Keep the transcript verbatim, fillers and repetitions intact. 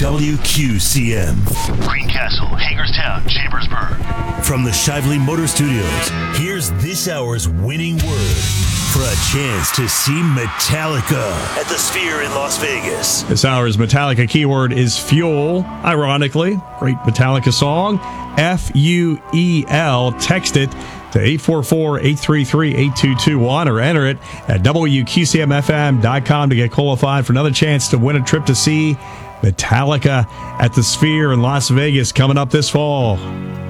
W Q C M. Greencastle, Hagerstown, Chambersburg. From the Shively Motor Studios, here's this hour's winning word for a chance to see Metallica at the Sphere in Las Vegas. This hour's Metallica keyword is fuel. Ironically, great Metallica song, F U E L. Text it to eight four four, eight three three, eight two two one or enter it at W Q C M F M dot com to get qualified for another chance to win a trip to see Metallica at the Sphere in Las Vegas coming up this fall.